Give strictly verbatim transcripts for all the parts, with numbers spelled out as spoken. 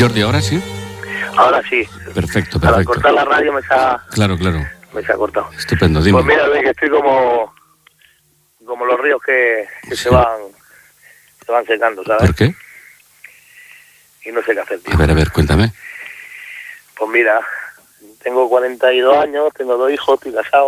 Jordi, ¿ahora sí? Ahora sí. Perfecto, perfecto. Al cortar la radio me se ha... Claro, claro. Me se ha cortado. Estupendo, dime. Pues mira, Luis, que estoy como... Como los ríos que, que Sí. se van... Se van secando, ¿sabes? ¿Por qué? Y no sé qué hacer, tío. A ver, a ver, cuéntame. Pues mira, tengo cuarenta y dos años, tengo dos hijos, estoy casado.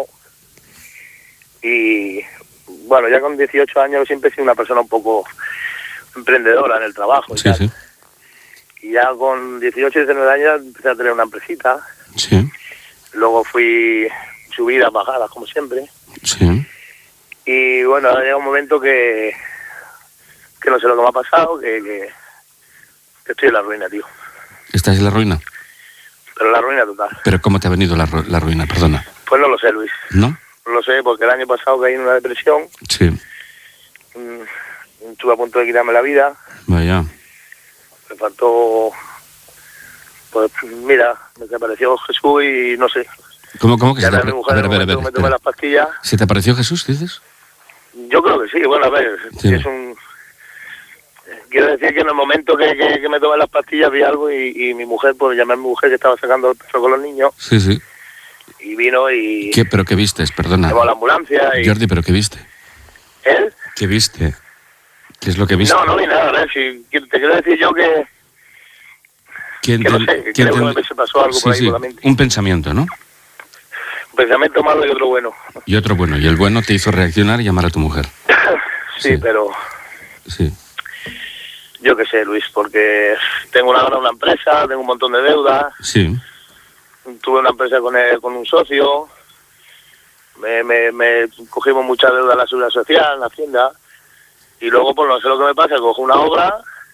Y... Bueno, ya con dieciocho años siempre he sido una persona un poco emprendedora en el trabajo y Sí, tal. sí. Y ya con dieciocho, diecinueve años empecé a tener una empresita. Sí, Luego fui subidas, bajadas, como siempre. sí. Y bueno, ha llegado un momento que, que no sé lo que me ha pasado, que, que, que estoy en la ruina, tío. ¿Estás en la ruina? Pero en la ruina total. ¿Pero cómo te ha venido la, ru- la ruina? Perdona. Pues no lo sé, Luis. ¿No? No lo sé, porque el año pasado caí en una depresión. Sí. mmm, Estuve a punto de quitarme la vida. Vaya. Me faltó... Pues mira, me desapareció Jesús y no sé. ¿Cómo, cómo que se Ya te mi apare- mujer A ver, a en ver, el a ver. momento que me tomé espera. las pastillas. ¿Se te apareció Jesús, dices? Yo creo que sí, bueno, a ver, Sí. es un... Quiero decir que en el momento que, que, que me tomé las pastillas vi algo y, y mi mujer, pues llamé a mi mujer que estaba sacando el perro con los niños Sí, sí. y vino y ¿Qué, pero qué vistes? Perdona. llamó a la ambulancia y... Jordi, ¿pero qué viste? ¿Él? ¿Qué viste? ¿Qué es lo que viste? No, no vi nada, ¿no? Si, te quiero decir yo que, ¿Quién que no te- sé, que quién creo te- que se pasó algo Sí, por ahí sí. por la mente. Un pensamiento, ¿no? Un pensamiento malo y otro bueno. Y otro bueno. Y el bueno te hizo reaccionar y llamar a tu mujer. sí, Sí. pero Sí. yo qué sé, Luis, porque tengo una, una empresa, tengo un montón de deudas, Sí. tuve una empresa con, el- con un socio, me, me, me cogimos mucha deuda en la seguridad social, en la hacienda, y luego pues no sé lo que me pasa, cojo una obra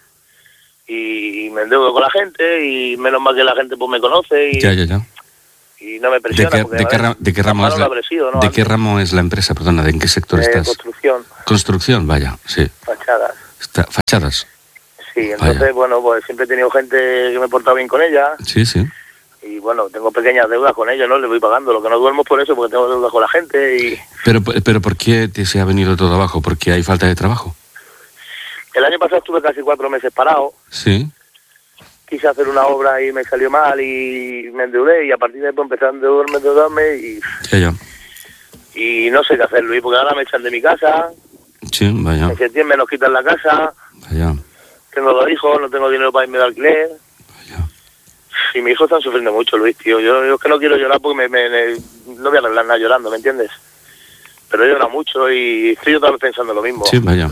y me endeudo con la gente y menos mal que la gente pues me conoce y, Ya, ya, ya. y no me ¿De presiona. qué, porque, de qué, a ver, ra- de qué tan ramo malo es no la, habré sido, ¿no? ¿de qué ramo es la empresa? Perdona, ¿de en qué sector De estás? construcción, Construcción, vaya, sí. fachadas. Está, fachadas. Sí, entonces, Vaya. bueno, pues siempre he tenido gente que me he portado bien con ella Sí, sí. y, bueno, tengo pequeñas deudas con ellos, ¿no? Les voy pagando. Lo que no duermo es por eso, porque tengo deudas con la gente y... Pero, pero ¿por qué te se ha venido todo abajo? ¿Porque hay falta de trabajo? El año pasado estuve casi cuatro meses parado. Sí. Quise hacer una obra y me salió mal y me endeudé y a partir de ahí pues, empecé a endeudarme, endeudarme y, Ya, ya. y no sé qué hacer, Luis, porque ahora me echan de mi casa, Sí, vaya. en septiembre nos quitan la casa, Vaya. tengo dos hijos, no tengo dinero para irme de alquiler Vaya. y mis hijos están sufriendo mucho, Luis, tío. Yo, yo es que no quiero llorar porque me, me- me- no voy a arreglar nada llorando, ¿me entiendes? Pero llora mucho y estoy otra vez pensando lo mismo. Sí, vaya.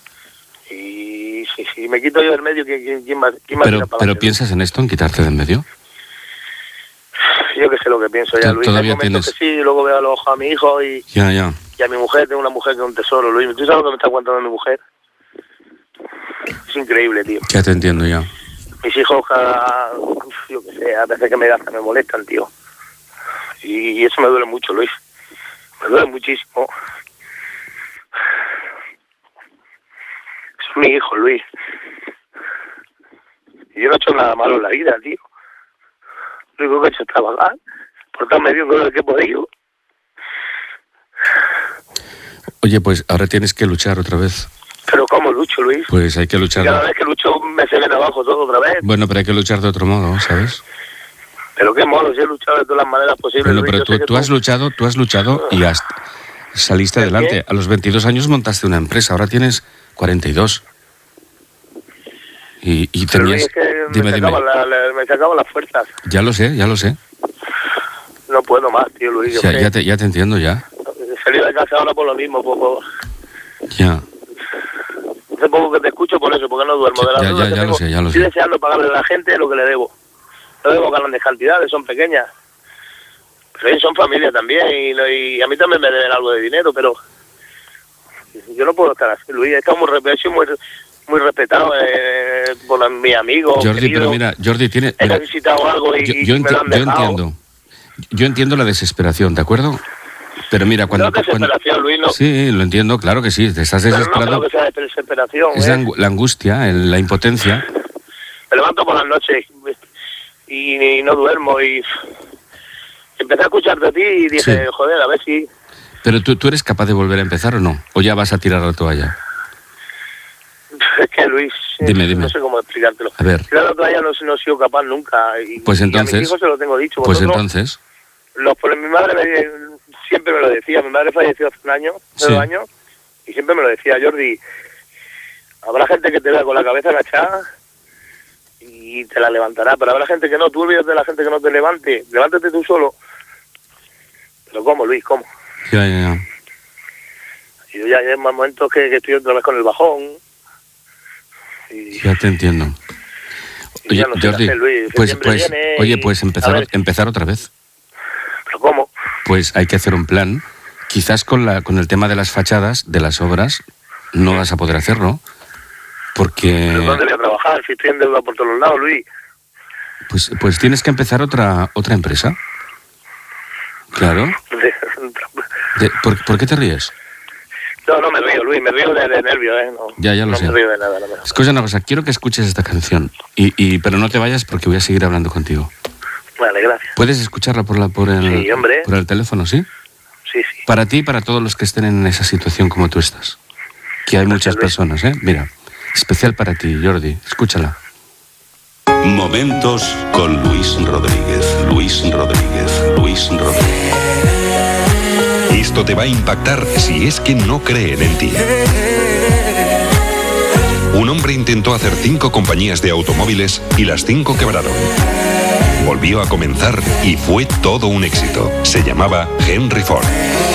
Y si, si me quito yo del medio, ¿quién, quién, quién más, quién más Pero, tira para pero adelante? ¿piensas en esto, en quitarte de en medio? Yo que sé lo que pienso ya, Tú Luis. todavía Hay momentos tienes- que sí, luego veo a los ojos a mi hijo y, Ya, ya. y a mi mujer. Tengo una mujer que es un tesoro, Luis. ¿Tú sabes lo que me está contando mi mujer? Es increíble, tío. Ya te entiendo, ya. Mis hijos, cada, uf, yo que sé, a veces que me dan, me molestan, tío. Y, y eso me duele mucho, Luis. Me duele muchísimo. Es mi hijo, Luis. Y yo no he hecho nada malo en la vida, tío. Lo único que he hecho es trabajar, portarme bien con lo que he podido. Oye, pues ahora tienes que luchar otra vez. Pero ¿cómo lucho, Luis? Pues hay que Y luchar. cada vez que lucho me se viene abajo todo otra vez. Bueno, pero hay que luchar de otro modo, ¿sabes? Pero qué modo, si he luchado de todas las maneras posibles. Bueno, Luis. pero Yo tú, sé que tú has luchado, tú has luchado y has, saliste ¿El qué? adelante. A los veintidós años montaste una empresa, ahora tienes cuarenta y dos. Y, y Pero tenías... Luis, es que Dime, me, dime. sacaban la- la- me sacaban las fuerzas. Ya lo sé, ya lo sé. No puedo más, tío, Luis. yo Ya, sé. ya, te, ya te entiendo, ya. He salido de casa ahora por lo mismo. Por, por... Ya. Hace poco que te escucho por eso, porque no duermo. Sí, de las ya, deudas ya, que ya lo tengo, sé, ya lo estoy sé. deseando pagarle a la gente lo que le debo. No debo grandes cantidades, son pequeñas. Pero ellos son familia también y, no- y a mí también me deben algo de dinero, pero yo no puedo estar así, Luis. He estado muy, re- he sido muy, muy respetado eh, por la- mis amigos. Jordi, queridos. pero mira, Jordi tiene... He mira, necesitado algo y, yo, y yo, me enti- lo han yo dejado. entiendo. Yo entiendo la desesperación, ¿de acuerdo? Pero mira, cuando... No es cuando- desesperación, Luis, no. Sí, lo entiendo, claro que sí. Te estás Pero no desesperado. creo que sea desesperación. Es ¿eh? la, angu- la angustia, el- la impotencia. Me levanto por las noches y, y no duermo y empecé a escucharte a ti y dije, Sí. joder, a ver si... Pero tú, ¿tú eres capaz de volver a empezar o no? ¿O ya vas a tirar la toalla? Es que, Luis, sí, Dime, dime. No sé cómo explicártelo. A ver. Yo todavía no, no he sido capaz nunca. Y, Pues entonces... y a mis hijos se lo tengo dicho. Pues Vosotros, entonces... Los, pues mi madre me, siempre me lo decía. Mi madre falleció hace un año, hace Sí. dos años, y siempre me lo decía, Jordi, habrá gente que te vea con la cabeza agachada y te la levantará, pero habrá gente que no. Tú olvidas de la gente que no te levante. Levántate tú solo. Pero ¿cómo, Luis? ¿Cómo? Ya, ya, ya. Y yo ya hay más momentos que, que estoy otra vez con el bajón. Y, Ya te entiendo. y Oye, ya no sé qué Jordi, hacer, Luis. pues, Septiembre pues, viene oye, y- pues a empezar, ver, empezar otra vez. ¿pero cómo? Pues hay que hacer un plan. Quizás con la con el tema de las fachadas, de las obras, no vas a poder hacerlo, porque ¿Pero dónde voy a trabajar? Si estoy en deuda por todos los lados, Luis. pues pues tienes que empezar otra otra empresa. Claro. De- ¿por, por qué te ríes? No, no me río, Luis, me río de, de nervios, ¿eh? No, Ya, ya lo no sé. me río de nada, la verdad. Escucha una cosa, quiero que escuches esta canción, y, y pero no te vayas porque voy a seguir hablando contigo. Vale, gracias. ¿Puedes escucharla por la por el Sí, hombre. por el teléfono, sí? Sí, sí. Para ti y para todos los que estén en esa situación como tú estás. Que hay muchas Luis. personas, ¿eh? Mira, especial para ti, Jordi. Escúchala. Momentos con Luis Rodríguez. Luis Rodríguez. Luis Rodríguez. Esto te va a impactar si es que no creen en ti. Un hombre intentó hacer cinco compañías de automóviles y las cinco quebraron. Volvió a comenzar y fue todo un éxito. Se llamaba Henry Ford.